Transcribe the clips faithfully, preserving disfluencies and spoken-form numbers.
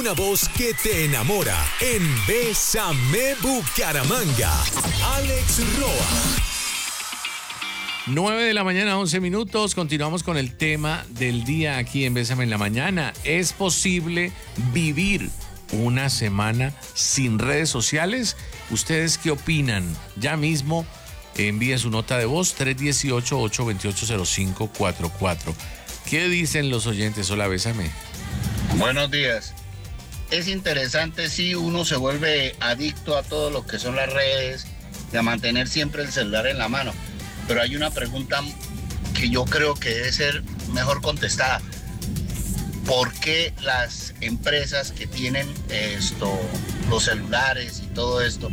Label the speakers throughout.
Speaker 1: una voz que te enamora en Bésame Bucaramanga. Alex Roa.
Speaker 2: nueve de la mañana, once minutos. Continuamos con el tema del día aquí en Bésame en la Mañana. ¿Es posible vivir una semana sin redes sociales? ¿Ustedes qué opinan? Ya mismo envíen su nota de voz tres uno ocho, ocho dos ocho, cero cinco cuatro cuatro. ¿Qué dicen los oyentes? Hola, Bésame.
Speaker 3: Buenos días. Es interesante si uno se vuelve adicto a todo lo que son las redes, de mantener siempre el celular en la mano. Pero hay una pregunta que yo creo que debe ser mejor contestada. ¿Por qué las empresas que tienen esto, los celulares y todo esto,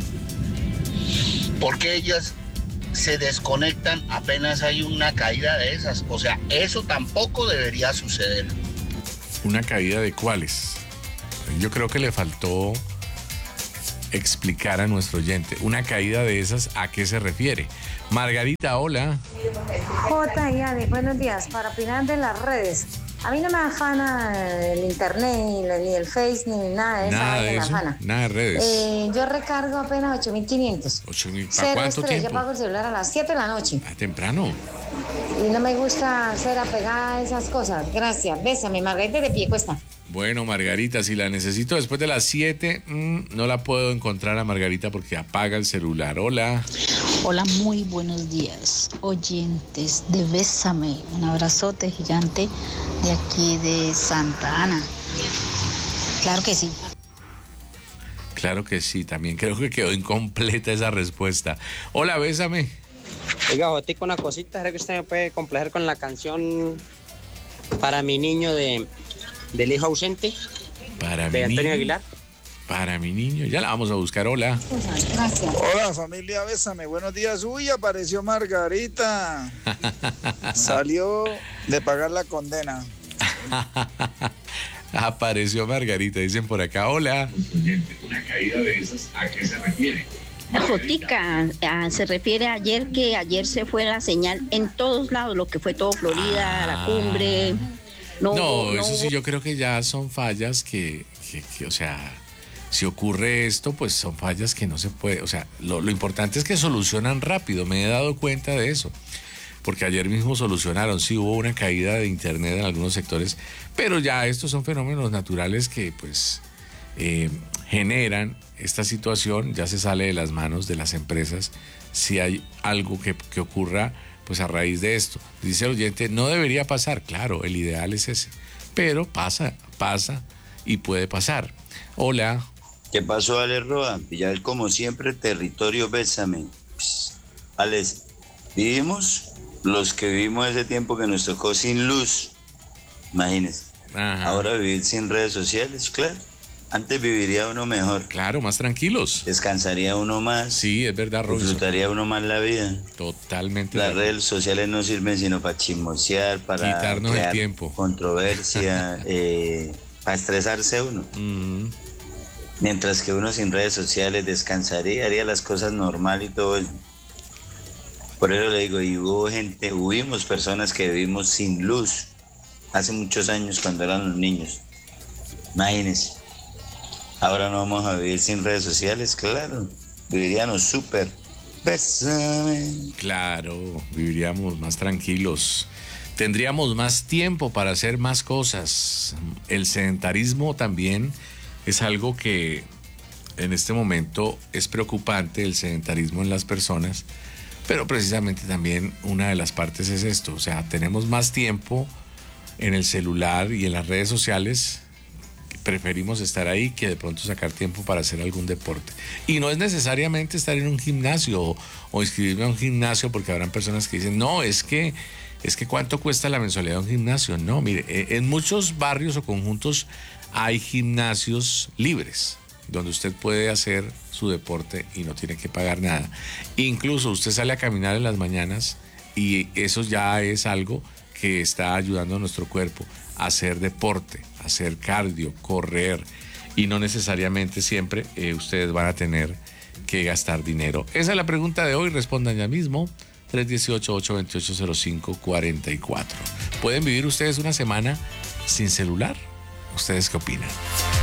Speaker 3: por qué ellas se desconectan apenas hay una caída de esas? O sea, eso tampoco debería suceder.
Speaker 2: ¿Una caída de cuáles? Yo creo que le faltó explicar a nuestro oyente. ¿Una caída de esas a qué se refiere? Margarita, hola.
Speaker 4: J y Ale, buenos días. Para opinar de las redes, a mí no me afana el internet, ni el, ni el Face, ni nada de
Speaker 2: Nada
Speaker 4: esa
Speaker 2: de
Speaker 4: me
Speaker 2: eso,
Speaker 4: afana.
Speaker 2: nada de redes.
Speaker 4: Eh, yo recargo apenas ocho mil quinientos.
Speaker 2: ocho mil, ¿para
Speaker 4: Cero
Speaker 2: cuánto
Speaker 4: estrés,
Speaker 2: tiempo?
Speaker 4: yo pago el celular a las siete de la noche.
Speaker 2: Ah, temprano.
Speaker 4: Y no me gusta ser apegada a esas cosas. Gracias. Bésame, Margarita de Piecuesta.
Speaker 2: Bueno, Margarita, si la necesito después de las siete, mmm, no la puedo encontrar a Margarita porque apaga el celular. Hola.
Speaker 5: Hola, muy buenos días, oyentes de Bésame. Un abrazote gigante de aquí de Santa Ana. Claro que sí.
Speaker 2: Claro que sí, también creo que quedó incompleta esa respuesta. Hola, Bésame.
Speaker 6: Oiga, Jotico, una cosita, ¿será que usted me puede complacer con la canción Para mi niño de del hijo ausente?
Speaker 2: Para
Speaker 6: de
Speaker 2: mi
Speaker 6: Antonio
Speaker 2: niño.
Speaker 6: Aguilar.
Speaker 2: Para mi niño, ya la vamos a buscar. Hola.
Speaker 4: Gracias.
Speaker 7: Hola familia Bésame, buenos días. Uy, apareció Margarita. Salió de pagar la condena.
Speaker 2: Apareció Margarita, dicen por acá. Hola.
Speaker 8: Una caída de esas, ¿a qué se refiere?
Speaker 9: Jotica, ah, se refiere a ayer que ayer se fue la señal en todos lados, lo que fue todo Florida,
Speaker 2: Ah.
Speaker 9: la cumbre. No,
Speaker 2: No,
Speaker 9: no
Speaker 2: eso sí, yo creo que ya son fallas que, que, que, o sea, si ocurre esto, pues son fallas que no se puede, o sea, lo, lo importante es que solucionan rápido, me he dado cuenta de eso, porque ayer mismo solucionaron, sí hubo una caída de internet en algunos sectores, pero ya estos son fenómenos naturales que pues eh, generan esta situación, ya se sale de las manos de las empresas, si hay algo que, que ocurra, pues a raíz de esto. Dice el oyente, no debería pasar, claro, el ideal es ese, pero pasa, pasa y puede pasar. Hola.
Speaker 10: ¿Qué pasó, Alex Roa? Ya es como siempre, territorio Bésame. Pss, Alex, vivimos los que vivimos ese tiempo que nos tocó sin luz, imagínense.
Speaker 2: Ajá.
Speaker 10: Ahora vivir sin redes sociales, claro. Antes viviría uno mejor.
Speaker 2: Claro, más tranquilos.
Speaker 10: Descansaría uno más.
Speaker 2: Sí, es verdad, Robinson.
Speaker 10: Disfrutaría uno más la vida.
Speaker 2: Totalmente.
Speaker 10: Las redes sociales no sirven sino para chismosear, para
Speaker 2: quitarnos
Speaker 10: crear
Speaker 2: el tiempo,
Speaker 10: controversia, eh, para estresarse uno.
Speaker 2: Mm.
Speaker 10: Mientras que uno sin redes sociales descansaría, haría las cosas normal y todo eso. Por eso le digo, y hubo gente, hubimos personas que vivimos sin luz hace muchos años cuando eran los niños. Imagínense. Ahora no vamos a vivir sin redes sociales, claro. Viviríamos súper. Bésame.
Speaker 2: Claro, viviríamos más tranquilos. Tendríamos más tiempo para hacer más cosas. El sedentarismo también es algo que en este momento es preocupante, el sedentarismo en las personas, pero precisamente también una de las partes es esto, o sea, tenemos más tiempo en el celular y en las redes sociales, preferimos estar ahí que de pronto sacar tiempo para hacer algún deporte. Y no es necesariamente estar en un gimnasio o, o inscribirme a un gimnasio, porque habrán personas que dicen, no, es que, es que ¿cuánto cuesta la mensualidad de un gimnasio? No, mire, en muchos barrios o conjuntos hay gimnasios libres, donde usted puede hacer su deporte y no tiene que pagar nada. Incluso usted sale a caminar en las mañanas y eso ya es algo que está ayudando a nuestro cuerpo a hacer deporte, a hacer cardio, correr, y no necesariamente siempre eh, ustedes van a tener que gastar dinero. Esa es la pregunta de hoy, respondan ya mismo. tres uno ocho, ocho dos ocho, cero cinco cuatro cuatro. ¿Pueden vivir ustedes una semana sin celular? ¿Ustedes qué opinan?